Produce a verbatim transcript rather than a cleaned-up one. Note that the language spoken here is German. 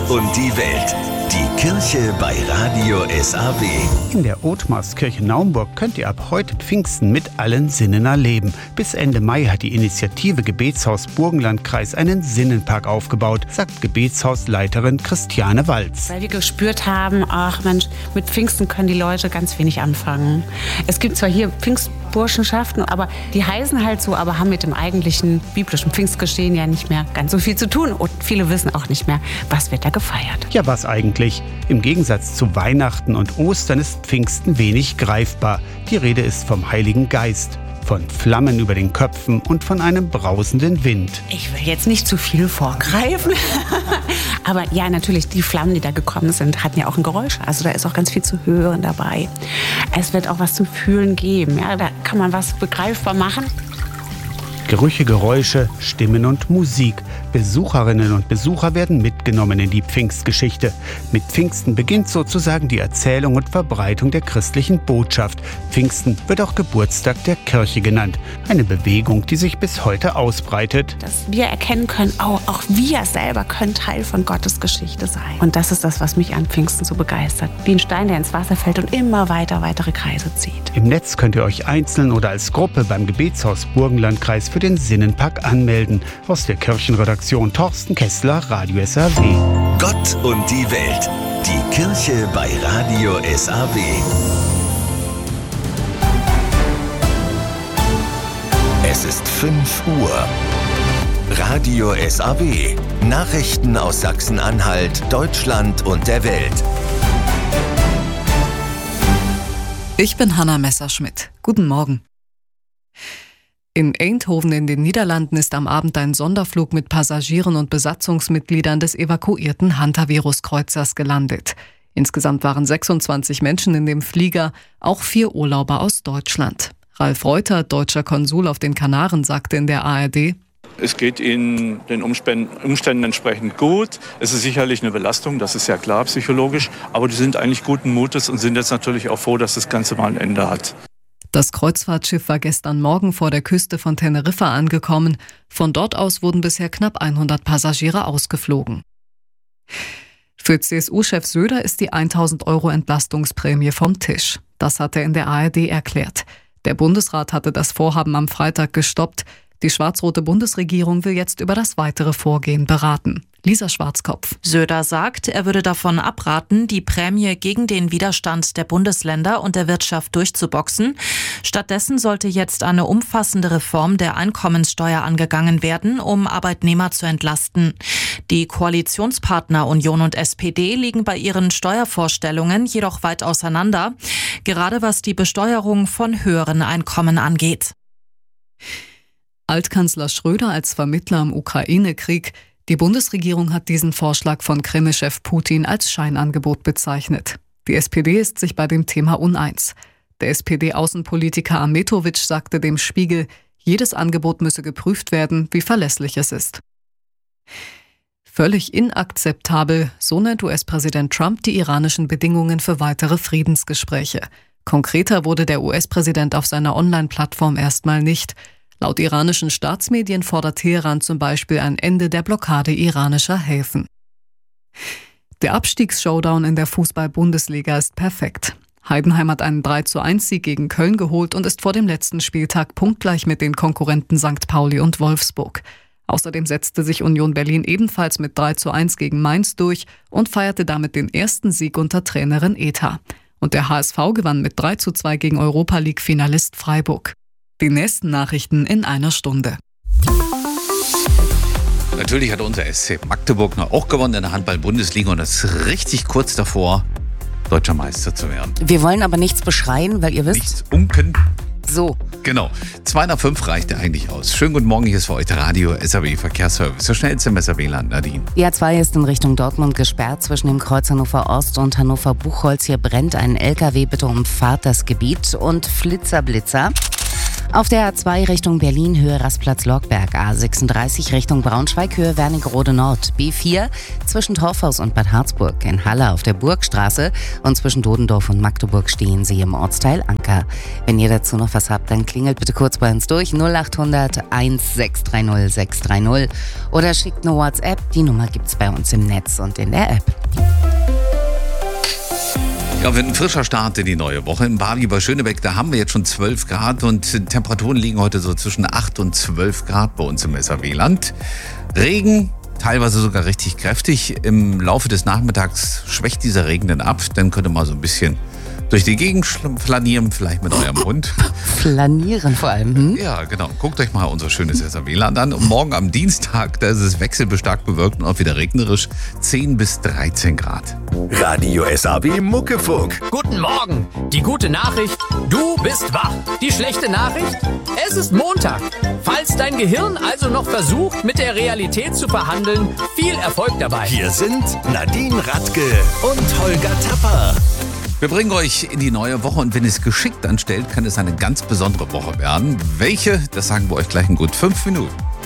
und die Welt. Die Kirche bei Radio S A W. In der Othmarskirche Naumburg könnt ihr ab heute Pfingsten mit allen Sinnen erleben. Bis Ende Mai hat die Initiative Gebetshaus Burgenlandkreis einen Sinnenpark aufgebaut, sagt Gebetshausleiterin Christiane Walz. Weil wir gespürt haben, ach Mensch, mit Pfingsten können die Leute ganz wenig anfangen. Es gibt zwar hier Pfingstburschenschaften, aber die heißen halt so, aber haben mit dem eigentlichen biblischen Pfingstgeschehen ja nicht mehr ganz so viel zu tun. Und viele wissen auch nicht mehr, was wird da gefeiert. Ja, was eigentlich? Im Gegensatz zu Weihnachten und Ostern ist Pfingsten wenig greifbar. Die Rede ist vom Heiligen Geist, von Flammen über den Köpfen und von einem brausenden Wind. Ich will jetzt nicht zu viel vorgreifen, aber ja, natürlich, die Flammen, die da gekommen sind, hatten ja auch ein Geräusch. Also da ist auch ganz viel zu hören dabei. Es wird auch was zum Fühlen geben. Ja, da kann man was begreifbar machen. Gerüche, Geräusche, Stimmen und Musik. Besucherinnen und Besucher werden mitgenommen in die Pfingstgeschichte. Mit Pfingsten beginnt sozusagen die Erzählung und Verbreitung der christlichen Botschaft. Pfingsten wird auch Geburtstag der Kirche genannt. Eine Bewegung, die sich bis heute ausbreitet. Dass wir erkennen können, oh, auch wir selber können Teil von Gottes Geschichte sein. Und das ist das, was mich an Pfingsten so begeistert. Wie ein Stein, der ins Wasser fällt und immer weiter weitere Kreise zieht. Im Netz könnt ihr euch einzeln oder als Gruppe beim Gebetshaus Burgenlandkreis für den Sinnenpark anmelden. Aus der Kirchenredaktion Thorsten Kessler, Radio S A W. Gott und die Welt. Die Kirche bei Radio S A W. Es ist fünf Uhr. Radio S A W. Nachrichten aus Sachsen-Anhalt, Deutschland und der Welt. Ich bin Hanna Messerschmidt. Guten Morgen. In Eindhoven in den Niederlanden ist am Abend ein Sonderflug mit Passagieren und Besatzungsmitgliedern des evakuierten Hantavirus-Kreuzers gelandet. Insgesamt waren sechsundzwanzig Menschen in dem Flieger, auch vier Urlauber aus Deutschland. Ralf Reuter, deutscher Konsul auf den Kanaren, sagte in der A R D: Es geht Ihnen den Umständen, Umständen entsprechend gut. Es ist sicherlich eine Belastung, das ist ja klar psychologisch. Aber die sind eigentlich guten Mutes und sind jetzt natürlich auch froh, dass das Ganze mal ein Ende hat. Das Kreuzfahrtschiff war gestern Morgen vor der Küste von Teneriffa angekommen. Von dort aus wurden bisher knapp hundert Passagiere ausgeflogen. Für C S U-Chef Söder ist die tausend Euro Entlastungsprämie vom Tisch. Das hat er in der A R D erklärt. Der Bundesrat hatte das Vorhaben am Freitag gestoppt. Die schwarz-rote Bundesregierung will jetzt über das weitere Vorgehen beraten. Lisa Schwarzkopf. Söder sagt, er würde davon abraten, die Prämie gegen den Widerstand der Bundesländer und der Wirtschaft durchzuboxen. Stattdessen sollte jetzt eine umfassende Reform der Einkommenssteuer angegangen werden, um Arbeitnehmer zu entlasten. Die Koalitionspartner Union und S P D liegen bei ihren Steuervorstellungen jedoch weit auseinander, gerade was die Besteuerung von höheren Einkommen angeht. Altkanzler Schröder als Vermittler im Ukraine-Krieg. Die Bundesregierung hat diesen Vorschlag von Kreml-Chef Putin als Scheinangebot bezeichnet. Die S P D ist sich bei dem Thema uneins. Der S P D-Außenpolitiker Ahmetovic sagte dem Spiegel, jedes Angebot müsse geprüft werden, wie verlässlich es ist. Völlig inakzeptabel, so nennt U S-Präsident Trump die iranischen Bedingungen für weitere Friedensgespräche. Konkreter wurde der U S-Präsident auf seiner Online-Plattform erstmal nicht. Laut iranischen Staatsmedien fordert Teheran zum Beispiel ein Ende der Blockade iranischer Häfen. Der Abstiegsshowdown in der Fußball-Bundesliga ist perfekt. Heidenheim hat einen drei zu eins Sieg gegen Köln geholt und ist vor dem letzten Spieltag punktgleich mit den Konkurrenten Sankt Pauli und Wolfsburg. Außerdem setzte sich Union Berlin ebenfalls mit drei zu eins gegen Mainz durch und feierte damit den ersten Sieg unter Trainerin Eta. Und der H S V gewann mit drei zu zwei gegen Europa-League-Finalist Freiburg. Die nächsten Nachrichten in einer Stunde. Natürlich hat unser S C Magdeburg noch auch gewonnen in der Handball-Bundesliga und ist richtig kurz davor, deutscher Meister zu werden. Wir wollen aber nichts beschreien, weil ihr wisst... Nichts unken. So. Genau. zwei nach fünf reicht ja eigentlich aus. Schönen guten Morgen, hier ist für heute Radio S A W Verkehrsservice. Der schnellste im S A W-Land, Nadine. Die A zwei ist in Richtung Dortmund gesperrt zwischen dem Kreuz Hannover Ost und Hannover Buchholz. Hier brennt ein L K W. Bitte umfahrt das Gebiet. Und Flitzer Blitzer. Auf der A zwei Richtung Berlin, Höhe Rastplatz-Lockberg, A sechsunddreißig Richtung Braunschweig, Höhe Wernigerode Nord, B vier zwischen Torfhaus und Bad Harzburg, in Halle auf der Burgstraße und zwischen Dodendorf und Magdeburg stehen Sie im Ortsteil Anker. Wenn ihr dazu noch was habt, dann klingelt bitte kurz bei uns durch null acht hundert eins sechs drei null sechs drei null oder schickt eine WhatsApp. Die Nummer gibt's bei uns im Netz und in der App. Ja, wird ein frischer Start in die neue Woche. In Bali bei Schönebeck, da haben wir jetzt schon zwölf Grad und Temperaturen liegen heute so zwischen acht und zwölf Grad bei uns im S A W-Land. Regen, teilweise sogar richtig kräftig. Im Laufe des Nachmittags schwächt dieser Regen dann ab. Dann könnt ihr mal so ein bisschen durch die Gegend flanieren, vielleicht mit eurem Hund. Flanieren vor allem. Hm? Ja, genau. Guckt euch mal unser schönes S A W-Land an. Und morgen am Dienstag, da ist es wechselbestarkt bewölkt und auch wieder regnerisch. zehn bis dreizehn Grad. Radio S A W Muckefunk. Guten Morgen. Die gute Nachricht, du bist wach. Die schlechte Nachricht, es ist Montag. Falls dein Gehirn also noch versucht, mit der Realität zu verhandeln, viel Erfolg dabei. Hier sind Nadine Radke und Holger Tapper. Wir bringen euch in die neue Woche und wenn es geschickt anstellt, kann es eine ganz besondere Woche werden. Welche, das sagen wir euch gleich in gut fünf Minuten.